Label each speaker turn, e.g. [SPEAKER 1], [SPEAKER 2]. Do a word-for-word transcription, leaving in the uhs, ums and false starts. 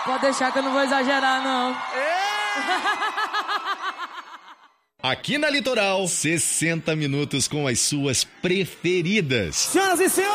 [SPEAKER 1] Pode deixar que eu não vou exagerar, não.
[SPEAKER 2] Aqui na Litoral, sessenta minutos com as suas preferidas.
[SPEAKER 3] Senhoras e senhores!